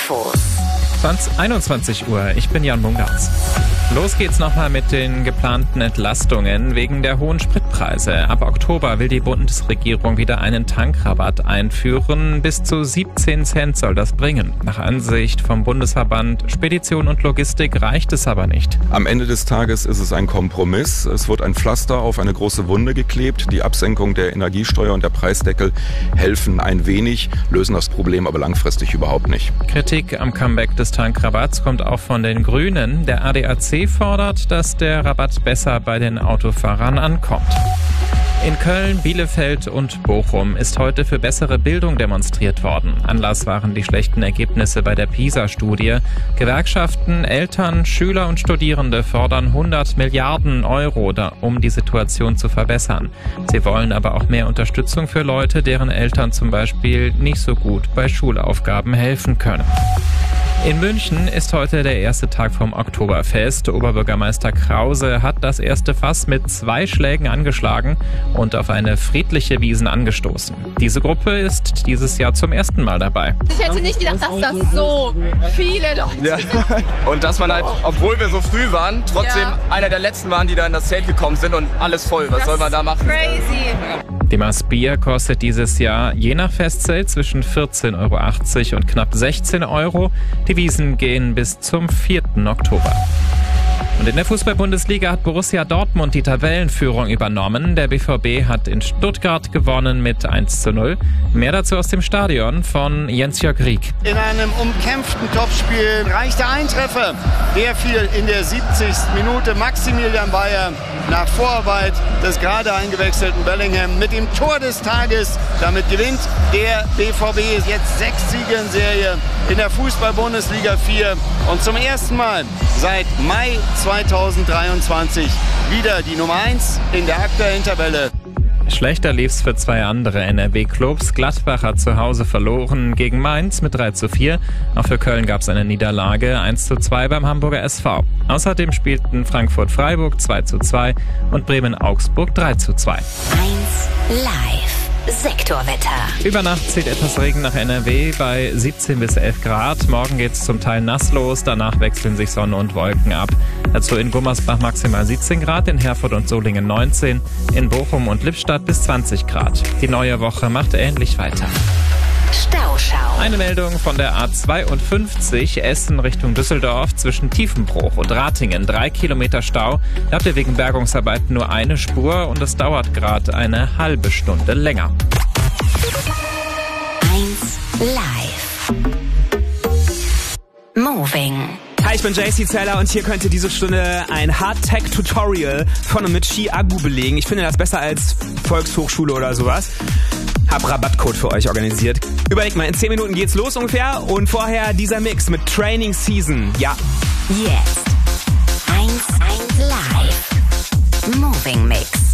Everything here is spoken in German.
Infos. 21 Uhr, ich bin Jan Bungartz. Los geht's nochmal mit den geplanten Entlastungen wegen der hohen Spritpreise. Ab Oktober will die Bundesregierung wieder einen Tankrabatt einführen. Bis zu 17 Cent soll das bringen. Nach Ansicht vom Bundesverband Spedition und Logistik reicht es aber nicht. Am Ende des Tages ist es ein Kompromiss. Es wird ein Pflaster auf eine große Wunde geklebt. Die Absenkung der Energiesteuer und der Preisdeckel helfen ein wenig, lösen das Problem aber langfristig überhaupt nicht. Kritik am Comeback des Tankrabatts kommt auch von den Grünen. Der ADAC fordert, dass der Rabatt besser bei den Autofahrern ankommt. In Köln, Bielefeld und Bochum ist heute für bessere Bildung demonstriert worden. Anlass waren die schlechten Ergebnisse bei der PISA-Studie. Gewerkschaften, Eltern, Schüler und Studierende fordern 100 Milliarden Euro, um die Situation zu verbessern. Sie wollen aber auch mehr Unterstützung für Leute, deren Eltern zum Beispiel nicht so gut bei Schulaufgaben helfen können. In München ist heute der erste Tag vom Oktoberfest. Oberbürgermeister Krause hat das erste Fass mit 2 Schlägen angeschlagen und auf eine friedliche Wiesn angestoßen. Diese Gruppe ist dieses Jahr zum ersten Mal dabei. Ich hätte nicht gedacht, dass das so viele Leute sind. Und dass man halt, obwohl wir so früh waren, trotzdem einer der letzten waren, die da in das Zelt gekommen sind und alles voll. Was soll man da machen? Crazy. Die Maß Bier kostet dieses Jahr je nach Festzelt zwischen 14,80 € und knapp 16 €. Die Wiesn gehen bis zum 4. Oktober. Und in der Fußball-Bundesliga hat Borussia Dortmund die Tabellenführung übernommen. Der BVB hat in Stuttgart gewonnen mit 1:0. Mehr dazu aus dem Stadion von Jens-Jörg Rieck. In einem umkämpften Topspiel reichte ein Treffer. Der fiel in der 70. Minute. Maximilian Bayer nach Vorarbeit des gerade eingewechselten Bellingham mit dem Tor des Tages. Damit gewinnt der BVB jetzt 6 Siege in Serie in der Fußball-Bundesliga 4. Und zum ersten Mal seit Mai 2023 wieder die Nummer 1 in der aktuellen Tabelle. Schlechter lief's für 2 andere NRW-Clubs. Gladbach hat zu Hause verloren gegen Mainz mit 3:4. Auch für Köln gab's eine Niederlage, 1:2 beim Hamburger SV. Außerdem spielten Frankfurt-Freiburg 2:2 und Bremen-Augsburg 3:2. 1 Live. Sektorwetter. Über Nacht zieht etwas Regen nach NRW bei 17 bis 11 Grad. Morgen geht's zum Teil nass los, danach wechseln sich Sonne und Wolken ab. Dazu in Gummersbach maximal 17 Grad, in Herford und Solingen 19, in Bochum und Lippstadt bis 20 Grad. Die neue Woche macht ähnlich weiter. Stauschau. Eine Meldung von der A52 Essen Richtung Düsseldorf zwischen Tiefenbruch und Ratingen. 3 Kilometer Stau. Da habt ihr wegen Bergungsarbeiten nur eine Spur und es dauert gerade eine halbe Stunde länger. 1 Live. Moving. Hi, ich bin JC Zeller und hier könnt ihr diese Stunde ein Hard-Tech-Tutorial von und mit Ski Agu belegen. Ich finde das besser als Volkshochschule oder sowas. Hab Rabattcode für euch organisiert. Überlegt mal, in 10 Minuten geht's los ungefähr und vorher dieser Mix mit Training Season. Ja. Jetzt. 1 Live. Moving Mix.